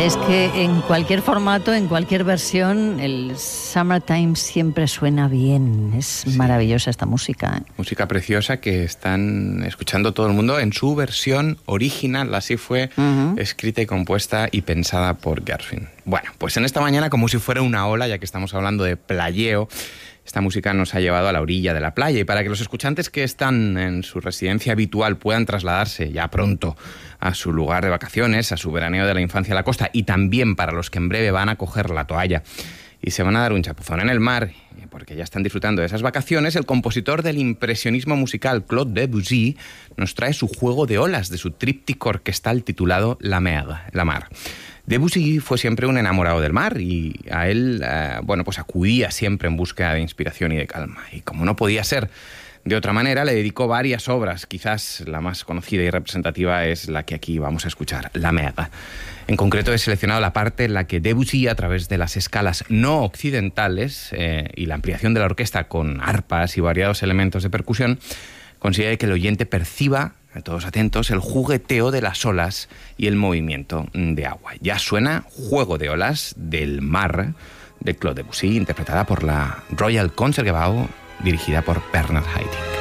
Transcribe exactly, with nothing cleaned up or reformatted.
Es que en cualquier formato, en cualquier versión, el Summertime siempre suena bien. Es sí. maravillosa esta música, ¿eh? Música preciosa que están escuchando todo el mundo en su versión original. Así fue uh-huh. escrita y compuesta y pensada por Gershwin. Bueno, pues en esta mañana, como si fuera una ola, ya que estamos hablando de playeo, esta música nos ha llevado a la orilla de la playa, y para que los escuchantes que están en su residencia habitual puedan trasladarse ya pronto a su lugar de vacaciones, a su veraneo de la infancia a la costa, y también para los que en breve van a coger la toalla y se van a dar un chapuzón en el mar, porque ya están disfrutando de esas vacaciones, el compositor del impresionismo musical Claude Debussy nos trae su juego de olas de su tríptico orquestal titulado La Mer, la mar. Debussy fue siempre un enamorado del mar y a él, eh, bueno, pues acudía siempre en búsqueda de inspiración y de calma. Y como no podía ser de otra manera, le dedicó varias obras. Quizás la más conocida y representativa es la que aquí vamos a escuchar, La Mer. En concreto he seleccionado la parte en la que Debussy, a través de las escalas no occidentales eh, y la ampliación de la orquesta con arpas y variados elementos de percusión, consigue que el oyente perciba, todos atentos, el jugueteo de las olas y el movimiento de agua. Ya suena Juego de olas del mar de Claude Debussy, interpretada por la Royal Concertgebouw, dirigida por Bernard Haitink.